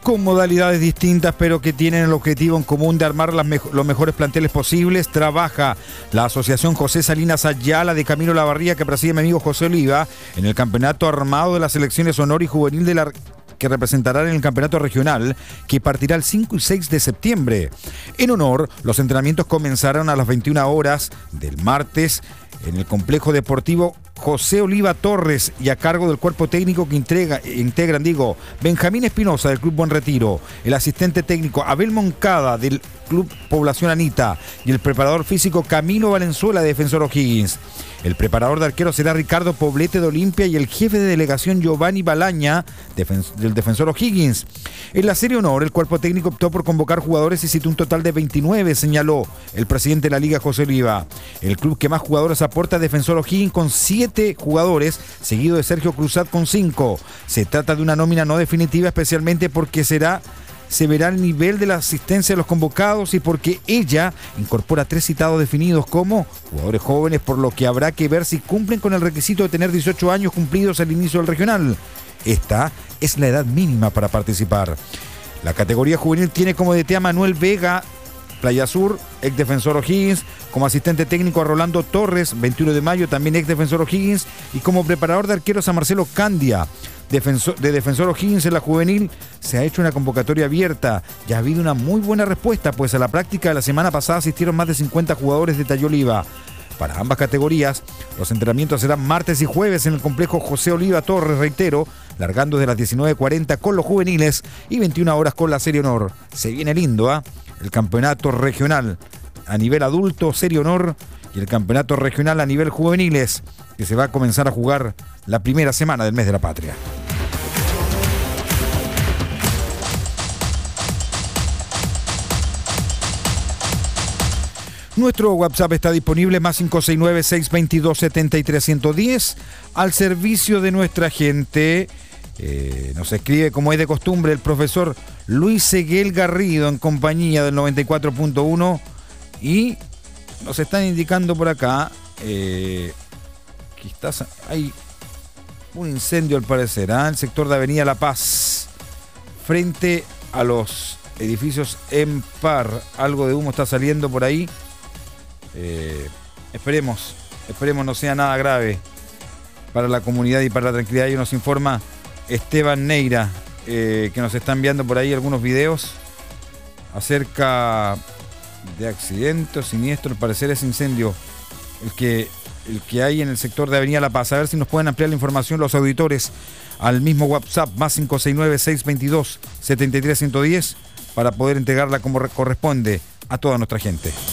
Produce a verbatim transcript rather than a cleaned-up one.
con modalidades distintas, pero que tienen el objetivo en común de armar las mejo- los mejores planteles posibles. Trabaja la Asociación José Salinas Ayala de Camilo Lavarría, que preside mi amigo José Oliva, en el campeonato armado de las selecciones honor y juvenil de la que representarán en el campeonato regional, que partirá el cinco y seis de septiembre. En honor, los entrenamientos comenzarán a las veintiuna horas del martes en el complejo deportivo José Oliva Torres y a cargo del cuerpo técnico que integra, integran, digo, Benjamín Espinosa del Club Buen Retiro, el asistente técnico Abel Moncada del Club Población Anita y el preparador físico Camilo Valenzuela de Defensor O'Higgins. El preparador de arquero será Ricardo Poblete de Olimpia y el jefe de delegación Giovanni Balaña defen- del Defensor O'Higgins. En la serie honor, el cuerpo técnico optó por convocar jugadores y citó un total de veintinueve, señaló el presidente de la Liga, José Oliva. El club que más jugadores aporta es Defensor O'Higgins con siete jugadores, seguido de Sergio Cruzat con cinco. Se trata de una nómina no definitiva, especialmente porque será... se verá el nivel de la asistencia de los convocados y porque ella incorpora tres citados definidos como jugadores jóvenes, por lo que habrá que ver si cumplen con el requisito de tener dieciocho años cumplidos al inicio del regional. Esta es la edad mínima para participar. La categoría juvenil tiene como D T a Manuel Vega, Playa Sur, ex Defensor O'Higgins, como asistente técnico a Rolando Torres, veintiuno de mayo, también ex Defensor O'Higgins, y como preparador de arqueros a Marcelo Candia. Defensor, de Defensor O'Higgins en la juvenil se ha hecho una convocatoria abierta. Ya ha habido una muy buena respuesta, pues a la práctica de la semana pasada asistieron más de cincuenta jugadores de Talló Oliva. Para ambas categorías, los entrenamientos serán martes y jueves en el complejo José Oliva Torres, reitero, largando desde las diecinueve cuarenta con los juveniles y veintiuna horas con la serie honor. Se viene lindo, ¿ah? ¿eh? El campeonato regional a nivel adulto, serie honor, y el campeonato regional a nivel juveniles, que se va a comenzar a jugar la primera semana del mes de la patria. Nuestro WhatsApp está disponible, más cinco seis nueve, seis dos dos, siete tres uno cero, al servicio de nuestra gente. Eh, nos escribe, como es de costumbre, el profesor Luis Seguel Garrido en compañía del noventa y cuatro punto uno, y nos están indicando por acá eh, que está, hay un incendio al parecer, ¿eh? El sector de Avenida La Paz, frente a los edificios Empar. Algo de humo está saliendo por ahí. Eh, esperemos, esperemos no sea nada grave para la comunidad y para la tranquilidad. Y nos informa Esteban Neira, eh, que nos está enviando por ahí algunos videos acerca de accidentes, siniestros. Al parecer ese incendio el que, el que hay en el sector de Avenida La Paz. A ver si nos pueden ampliar la información los auditores al mismo WhatsApp, más cinco seis nueve, seis dos dos, siete tres uno cero, para poder entregarla como corresponde a toda nuestra gente.